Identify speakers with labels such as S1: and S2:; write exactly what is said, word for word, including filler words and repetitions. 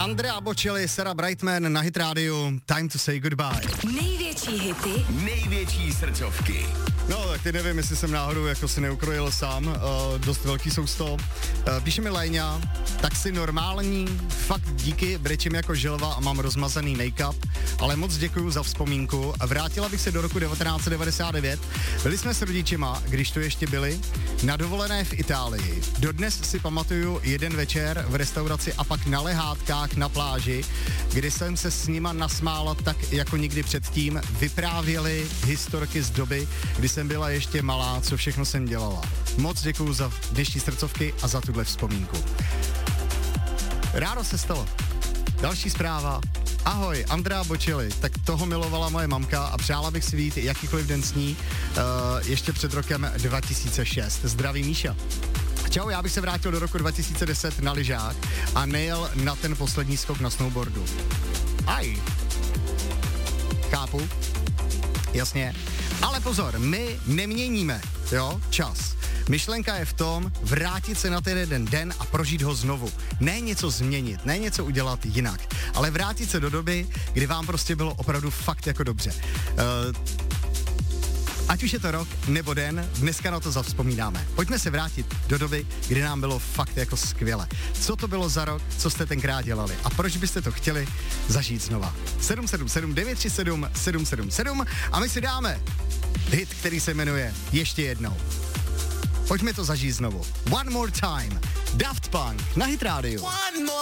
S1: Andrea Bocelli, Sarah Brightman na Hit Radio. Time to say goodbye.
S2: Největší hity,
S3: největší srdcovky.
S1: No, tak ty nevím, jestli jsem náhodou jako si neukrojil sám, uh, dost velký jsou z toho. Uh, píše mi Lajňa, tak si normální, fakt díky, brečím jako želva a mám rozmazaný make-up, ale moc děkuju za vzpomínku a vrátila bych se do roku devatenáct set devadesát devět. Byli jsme s rodičima, když tu ještě byli, na dovolené v Itálii. Dodnes si pamatuju jeden večer v restauraci a pak na lehátkách na pláži, kdy jsem se s nima nasmála tak jako nikdy předtím, vyprávěli historky z doby, kdy jsem byla ještě malá, co všechno jsem dělala. Moc děkuju za dnešní srdcovky a za tuhle vzpomínku. Ráno se stalo. Další zpráva. Ahoj, Andrea Bocelli, tak toho milovala moje mamka a přála bych si vít jakýkoliv den s ní uh, ještě před rokem dva tisíce šest. Zdraví Míša. Čau, já bych se vrátil do roku dva tisíce deset na lyžák a nejel na ten poslední skok na snowboardu. Aj. Chápu. Jasně. Ale pozor, my neměníme, jo, čas. Myšlenka je v tom vrátit se na ten jeden den a prožít ho znovu. Ne něco změnit, ne něco udělat jinak, ale vrátit se do doby, kdy vám prostě bylo opravdu fakt jako dobře. Uh, ať už je to rok nebo den, dneska na to zavzpomínáme. Pojďme se vrátit do doby, kdy nám bylo fakt jako skvěle. Co to bylo za rok, co jste tenkrát dělali a proč byste to chtěli zažít znova. sedm sedm sedm devět tři sedm sedm sedm sedm a my si dáme hit, který se jmenuje Ještě jednou. Pojďme to zažít znovu. One more time. Daft Punk na Hit Radio.